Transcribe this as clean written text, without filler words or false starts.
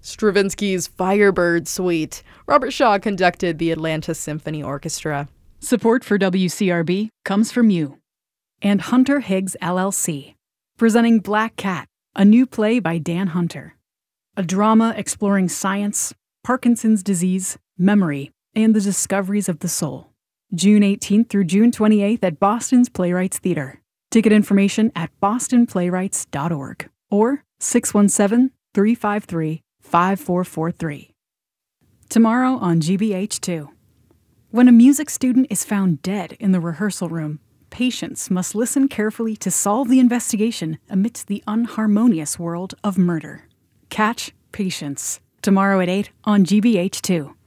Stravinsky's Firebird Suite. Robert Shaw conducted the Atlanta Symphony Orchestra. Support for WCRB comes from you. And Hunter Higgs LLC, presenting Black Cat, a new play by Dan Hunter. A drama exploring science, Parkinson's disease, memory, and the discoveries of the soul. June 18th through June 28th at Boston's Playwrights Theater. Ticket information at bostonplaywrights.org or 617-353-5443. Tomorrow on GBH2. When a music student is found dead in the rehearsal room, patients must listen carefully to solve the investigation amidst the unharmonious world of murder. Catch Patience tomorrow at 8 on GBH2.